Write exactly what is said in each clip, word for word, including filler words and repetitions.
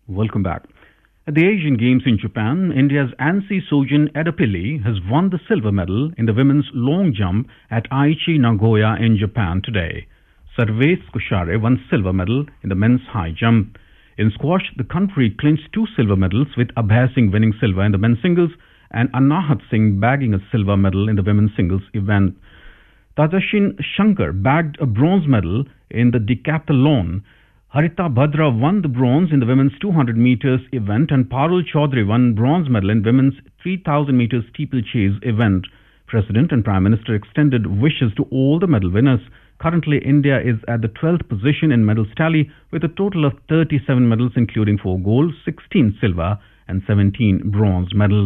Welcome back. At the Asian Games in Japan, India's Ansi Sojin Edapilli has won the silver medal in the women's long jump at Aichi Nagoya in Japan today. Sarvesh Kushare won silver medal in the men's high jump. In squash, the country clinched two silver medals, with Abhay Singh winning silver in the men's singles and Anahat Singh bagging a silver medal in the women's singles event. Tajashin Shankar bagged a bronze medal in the decathlon. Harita Bhadra won the bronze in the women's two hundred meters event, and Parul Chaudhary won bronze medal in women's three thousand meters steeplechase event. President and Prime Minister extended wishes to all the medal winners. Currently, India is at the twelfth position in medals tally with a total of thirty-seven medals, including four gold, sixteen silver and seventeen bronze medals.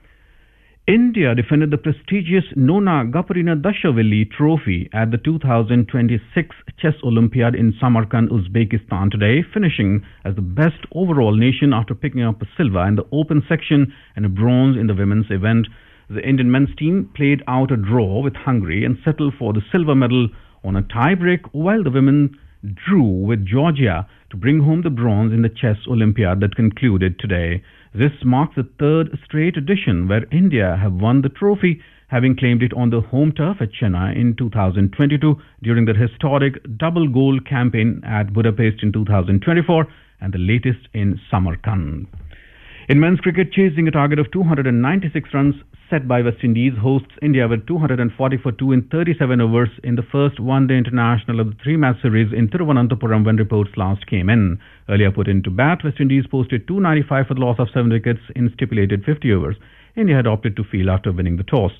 India defended the prestigious Nona Gaparina Dashaveli Trophy at the two thousand twenty-six Chess Olympiad in Samarkand, Uzbekistan today, finishing as the best overall nation after picking up a silver in the open section and a bronze in the women's event. The Indian men's team played out a draw with Hungary and settled for the silver medal on a tie-break, while the women drew with Georgia to bring home the bronze in the Chess Olympiad that concluded today. This marks the third straight edition where India have won the trophy, having claimed it on the home turf at Chennai in two thousand twenty-two during the historic double goal campaign at Budapest in two thousand twenty-four and the latest in Samarkand. In men's cricket, chasing a target of two hundred ninety-six runs set by West Indies, hosts India with two hundred forty for two in thirty-seven overs in the first one-day international of the three-match series in Thiruvananthapuram when reports last came in. Earlier put into bat, West Indies posted two ninety-five for the loss of seven wickets in stipulated fifty overs. India had opted to field after winning the toss.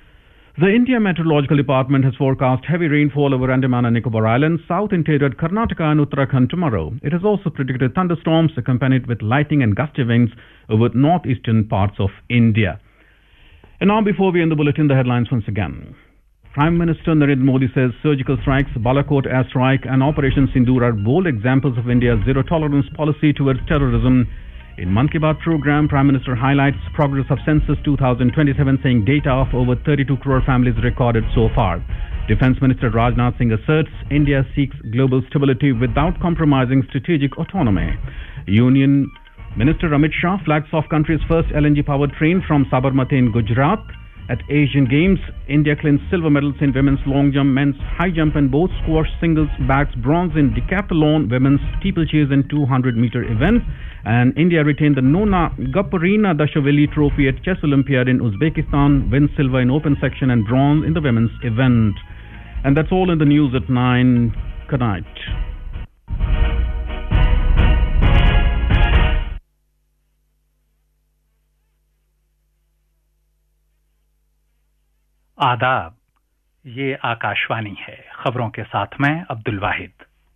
The India Meteorological Department has forecast heavy rainfall over Andaman and Nicobar Islands, south interior Karnataka and Uttarakhand tomorrow. It has also predicted thunderstorms accompanied with lightning and gusty winds over northeastern parts of India. And now, before we end the bulletin, the headlines once again. Prime Minister Narendra Modi says surgical strikes, Balakot airstrike and Operation Sindoor are bold examples of India's zero-tolerance policy towards terrorism. In Mann Ki Baat program, Prime Minister highlights progress of Census two thousand twenty-seven, saying data of over thirty-two crore families recorded so far. Defence Minister Rajnath Singh asserts India seeks global stability without compromising strategic autonomy. Union Minister Amit Shah flags off country's first L N G-powered train from Sabarmati in Gujarat. At Asian Games, India clinched silver medals in women's long jump, men's high jump and both squash singles, bags bronze in decathlon, women's steeplechase and two hundred meter event. And India retained the Nona Gaparina Dashaveli Trophy at Chess Olympiad in Uzbekistan, win silver in open section and bronze in the women's event. And that's all in the news at nine. Good night. आदाब, ये आकाशवाणी है। खबरों के साथ मैं अब्दुल वाहिद।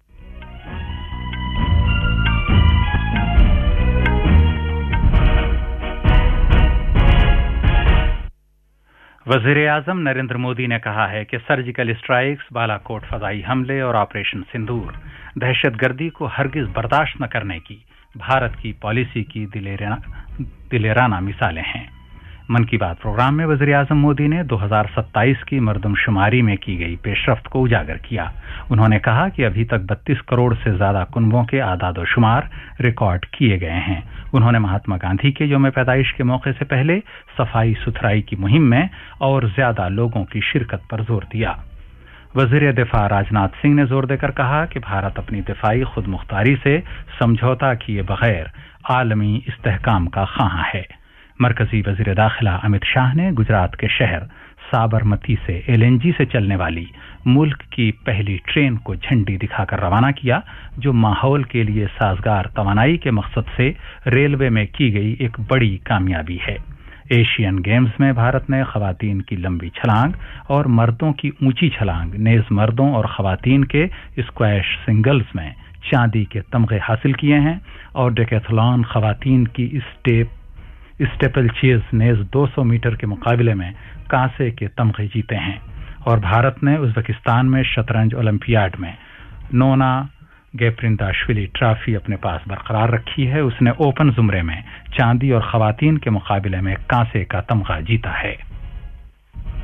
वज़ीर आज़म नरेंद्र मोदी ने कहा है कि सर्जिकल स्ट्राइक्स, बालाकोट फदाई हमले और ऑपरेशन सिंदूर दहशतगर्दी को हरगिज बर्दाश्त न करने की भारत की पॉलिसी की दिलेराना, दिलेराना मिसालें हैं। मन की बात प्रोग्राम में वज़ीर आज़म मोदी ने दो हज़ार सत्ताईस की मरदमशुमारी में की गई पेशरफ्त को उजागर किया। उन्होंने कहा कि अभी तक बत्तीस करोड़ से ज्यादा कुनबों के आदाद-ओ-शुमार रिकॉर्ड किए गए हैं। उन्होंने महात्मा गांधी के यौम पैदाइश के मौके से पहले सफाई सुथराई की मुहिम में और ज्यादा लोगों की शिरकत पर जोर दिया। वज़ीर दिफा राजनाथ सिंह ने जोर देकर कहा कि भारत अपनी दिफाई खुद मुख्तारी से समझौता किए बगैर आलमी इस्तेहकाम का ख्वाहां है। मरकजी वज़ीर दाखिला अमित शाह ने गुजरात के शहर साबरमती से एलएनजी से चलने वाली मुल्क की पहली ट्रेन को झंडी दिखाकर रवाना किया, जो माहौल के लिए साजगार तवानाई के मकसद से रेलवे में की गई एक बड़ी कामयाबी है। एशियन गेम्स में भारत ने खवातीन की लंबी छलांग और मर्दों की ऊंची छलांग, नेज मर्दों और खवातीन के स्क्वैश सिंगल्स में चांदी के तमगे हासिल किए हैं और डेकैथलॉन खवातीन की स्टेप स्टेपल चेज नेज दो सौ मीटर के मुकाबले में कांसे के तमगे जीते हैं। और भारत ने उज़्बेकिस्तान में शतरंज ओलंपियाड में नोना गेप्रिंदाशविली ट्रॉफी अपने पास बरकरार रखी है। उसने ओपन जुमरे में चांदी और खवातीन के मुकाबले में कांसे का तमगा जीता है।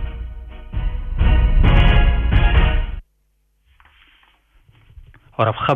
और अब खबर